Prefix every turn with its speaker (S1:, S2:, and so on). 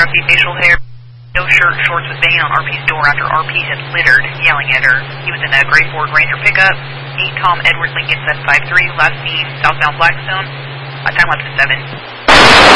S1: scruffy facial hair, no shirt, shorts, was banging on RP's door after RP had littered, yelling at her. He was in a gray Ford Ranger pickup. 8 Tom Edward Lincoln 753, last seen southbound Blackstone. Time lapse is 7.